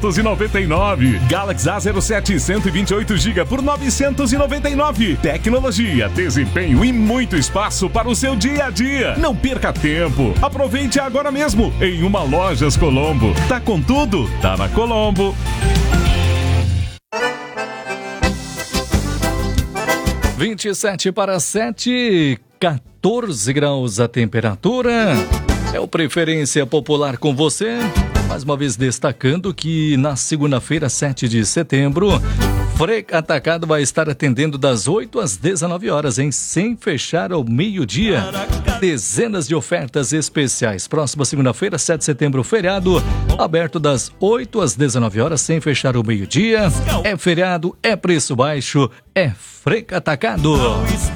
999. Galaxy A07 128GB por 999. Tecnologia, desempenho e muito espaço para o seu dia a dia. Não perca tempo. Aproveite agora mesmo em uma Lojas Colombo. Tá com tudo? Tá na Colombo. 27:07, 14 graus a temperatura. É o Preferência Popular com você. Mais uma vez destacando que na segunda-feira, 7 de setembro, Freca Atacado vai estar atendendo das 8 às 19 horas, hein? Sem fechar ao meio-dia. Dezenas de ofertas especiais. Próxima segunda-feira, 7 de setembro, feriado, aberto das 8 às 19 horas, sem fechar o meio-dia. É feriado, é preço baixo, é Freca Atacado.